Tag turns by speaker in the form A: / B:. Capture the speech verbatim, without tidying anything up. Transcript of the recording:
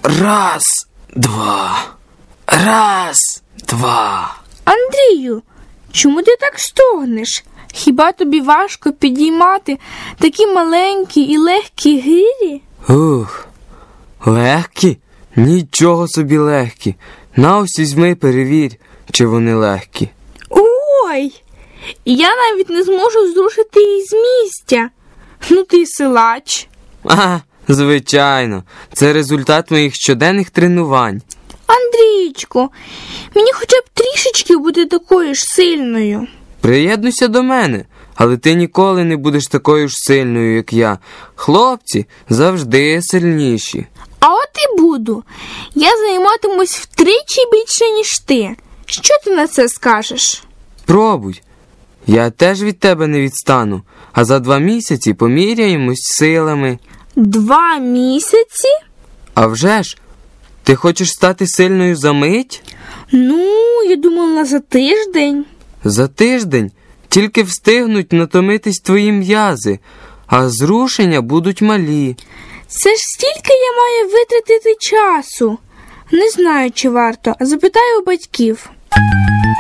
A: Раз, два. Раз, два.
B: Андрію, чому ти так стогнеш? Хіба тобі важко підіймати такі маленькі і легкі гирі?
A: Ух, легкі? Нічого собі легкі. На ось візьми, перевір, чи вони легкі.
B: Ой, я навіть не зможу зрушити їх з місця. Ну ти силач.
A: А, звичайно, це результат моїх щоденних тренувань.
B: Андрійчко, мені хоча б трішечки бути такою ж сильною.
A: Приєднуйся до мене, але ти ніколи не будеш такою ж сильною, як я. Хлопці завжди сильніші.
B: А от і буду. Я займатимусь втричі більше, ніж ти. Що ти на це скажеш?
A: Пробуй. Я теж від тебе не відстану, а за два місяці поміряємось силами.
B: Два місяці?
A: А вже ж, ти хочеш стати сильною за мить?
B: Ну, я думала за тиждень.
A: За тиждень тільки встигнуть натомитись твої м'язи, а зрушення будуть малі.
B: Це ж стільки я маю витратити часу. Не знаю, чи варто. Запитаю у батьків.